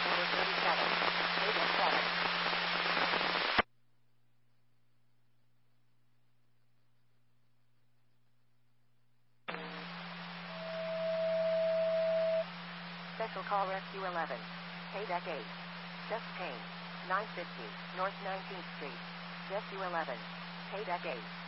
Order 37. Paydeck 7. Special Call Rescue 11. Paydeck 8. Chest pain. 950 North 19th Street. Rescue 11. Paydeck 8.